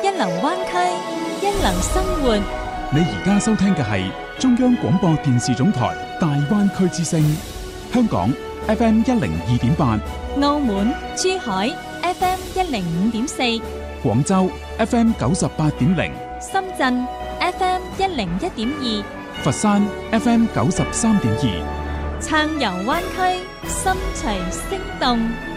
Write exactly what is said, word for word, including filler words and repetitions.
一流灣區，一流生活。 你而家收聽嘅係中央廣播電視總台大灣區之聲，香港 F M 一零二點八， 澳門、珠海 F M 一零五點四， 廣州 F M 九十八點零， 深圳 F M 一零一點二， 佛山 F M 九十三點二。 暢遊灣區，心隨聲動。